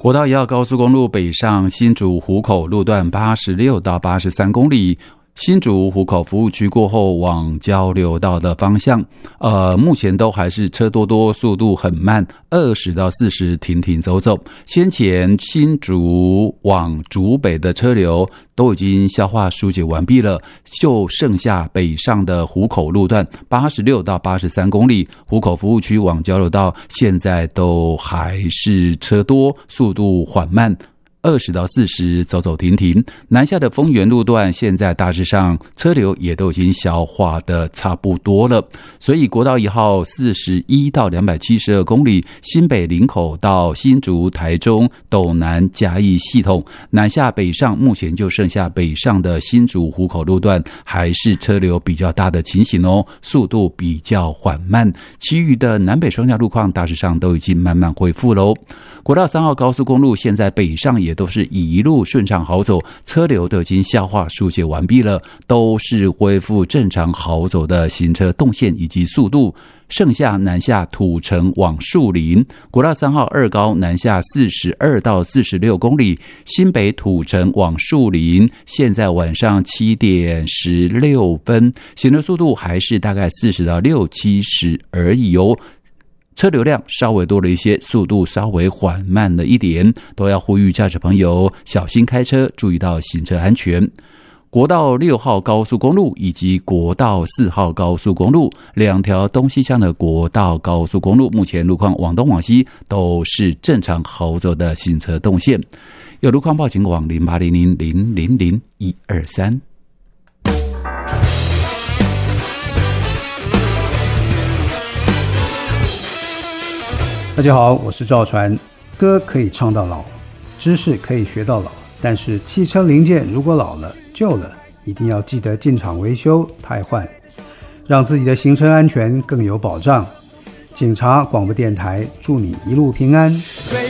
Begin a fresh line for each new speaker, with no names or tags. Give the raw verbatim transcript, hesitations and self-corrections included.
国道一号高速公路北上新竹湖口路段八十六到八十三公里，新竹湖口服务区过后往交流道的方向，呃，目前都还是车多多，速度很慢，二十到四十停停走走。先前新竹往竹北的车流都已经消化疏解完毕了，就剩下北上的湖口路段八十六到八十三公里，湖口服务区往交流道现在都还是车多，速度缓慢。二十到四十走走停停，南下的丰原路段现在大致上车流也都已经消化的差不多了，所以国道一号四十一到两百七十二公里，新北林口到新竹台中斗南嘉义系统南下北上，目前就剩下北上的新竹湖口路段还是车流比较大的情形哦，速度比较缓慢，其余的南北双向路况大致上都已经慢慢恢复喽。国道三号高速公路现在北上也都是一路顺畅好走，车流都已经消化疏解完毕了，都是恢复正常好走的行车动线以及速度。剩下南下土城往树林，国道三号二高南下四十二到四十六公里，新北土城往树林，现在晚上七点十六分，行车速度还是大概四十到六七十而已哦。车流量稍微多了一些，速度稍微缓慢了一点，都要呼吁驾驶朋友小心开车，注意到行车安全。国道六号高速公路以及国道四号高速公路两条东西向的国道高速公路，目前路况往东往西都是正常好走的行车动线。有路况报请往零八零零零零零一二三。
大家好，我是赵传。歌可以唱到老，知识可以学到老，但是汽车零件如果老了旧了，一定要记得进厂维修汰换，让自己的行车安全更有保障。警察广播电台祝你一路平安。